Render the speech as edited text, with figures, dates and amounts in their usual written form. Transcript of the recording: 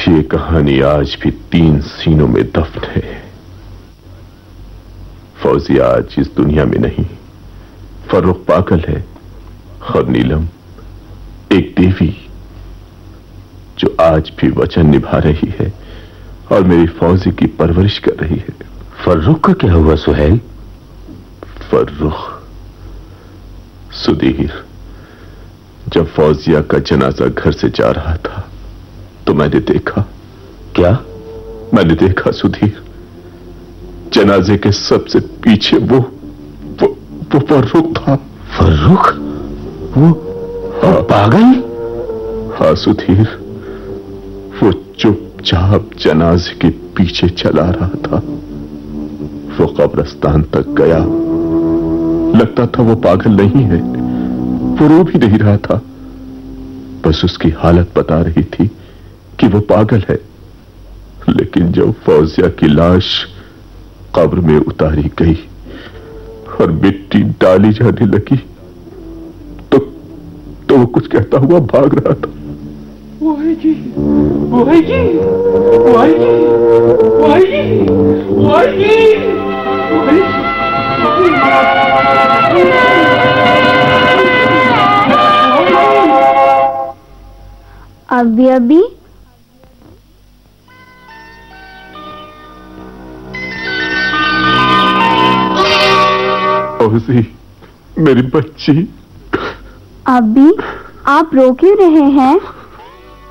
ये कहानी आज भी 3 सीनों में दफन है। फौजिया आज इस दुनिया में नहीं, फर्रुख पागल है और नीलम एक देवी जो आज भी वचन निभा रही है और मेरी फौजी की परवरिश कर रही है। फर्रुख का क्या हुआ सुहेल? फर्रुख सुधीर, जब फौजिया का जनाजा घर से जा रहा था तो मैंने देखा। क्या? मैंने देखा सुधीर, जनाजे के सबसे पीछे वो फर्रुख था। फर्रुख? वो पागल? हाँ सुधीर, वो चुपचाप जनाजे के पीछे चला रहा था। वो कब्रिस्तान तक गया, लगता था वो पागल नहीं है, वो रो भी नहीं रहा था, बस उसकी हालत बता रही थी कि वो पागल है। लेकिन जब फौजिया की लाश कब्र में उतारी गई और मिट्टी डाली जाने लगी तो वो कुछ कहता हुआ भाग रहा था। वाहेगी, वाहेगी, वाहेगी, वाहेगी, वाहेगी, अभी फौजी, मेरी बच्ची। अभी आप रो क्यों रहे हैं?